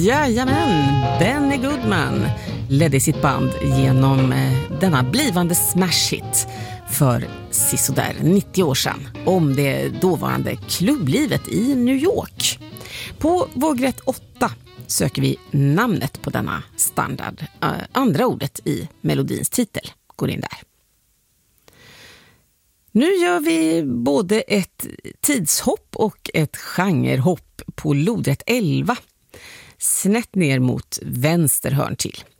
Jajamän, Benny Goodman ledde sitt band genom denna blivande smash-hit för sisådär 90 år sedan om det dåvarande klubblivet i New York. På vågrätt 8 söker vi namnet på denna standard. Andra ordet i melodins titel går in där. Nu gör vi både ett tidshopp och ett genrehopp på lodrätt 11. Snett ner mot vänster hörn till.